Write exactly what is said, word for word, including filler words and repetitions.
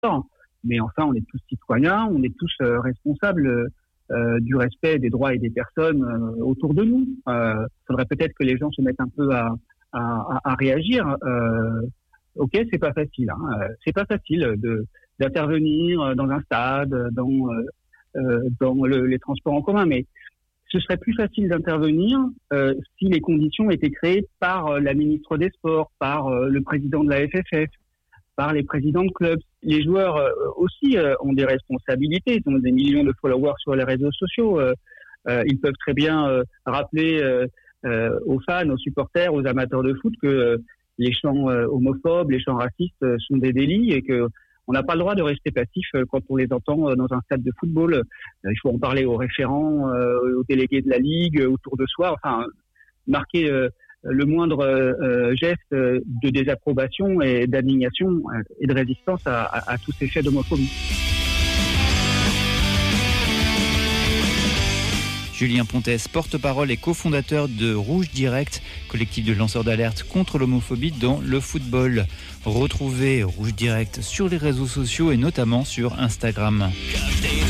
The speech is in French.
Mais enfin, on est tous citoyens, on est tous euh, responsables euh, du respect des droits et des personnes euh, autour de nous. Il euh, faudrait peut-être que les gens se mettent un peu à, à, à réagir. Euh, ok, c'est pas facile. Hein. C'est pas facile de d'intervenir dans un stade, dans euh, dans le, les transports en commun, mais ce serait plus facile d'intervenir euh, si les conditions étaient créées par la ministre des Sports, par euh, le président de la F F F, par les présidents de clubs. Les joueurs euh, aussi euh, ont des responsabilités, ils ont des millions de followers sur les réseaux sociaux. Euh, euh, ils peuvent très bien euh, rappeler euh, euh, aux fans, aux supporters, aux amateurs de foot que euh, les chants euh, homophobes, les chants racistes euh, sont des délits et que on n'a pas le droit de rester passif euh, quand on les entend euh, dans un stade de football. Euh, il faut en parler aux référents, euh, aux délégués de la ligue, euh, autour de soi. Enfin, marquer euh, le moindre euh, geste de désapprobation et d'indignation et de résistance à, à, à tous ces faits d'homophobie. Julien Pontès, porte-parole et cofondateur de Rouge Direct, collectif de lanceurs d'alerte contre l'homophobie dans le football. Retrouvez Rouge Direct sur les réseaux sociaux et notamment sur Instagram.